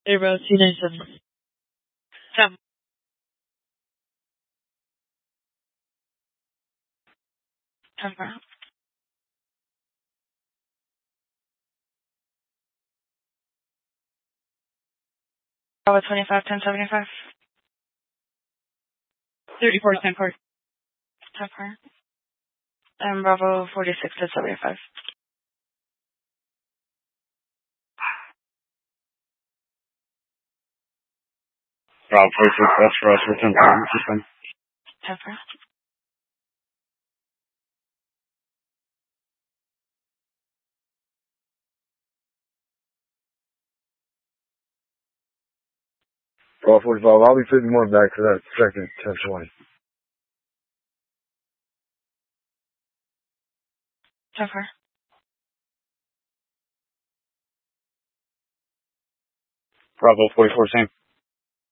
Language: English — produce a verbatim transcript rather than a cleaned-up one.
Arrow two nine seven. Seven. Ten four. Bravo twenty-five, ten seventy-five. thirty-four, ten four. ten four. And Bravo forty-six, ten seventy-five. Bravo forty-six, that's for us, we're ten four. ten four. Bravo forty-five, I'll be fifty more back for that second ten twenty. ten four. Bravo forty-four, same.